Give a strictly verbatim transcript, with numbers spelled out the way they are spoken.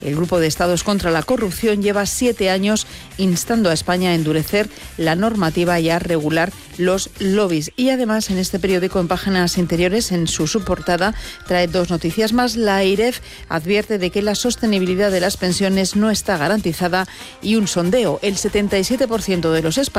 El Grupo de Estados contra la Corrupción lleva siete años instando a España a endurecer la normativa y a regular los lobbies. Y además, en este periódico, en páginas interiores, en su subportada, trae dos noticias más. La AIREF advierte de que la sostenibilidad de las pensiones no está garantizada y un sondeo. El setenta y siete por ciento de los españoles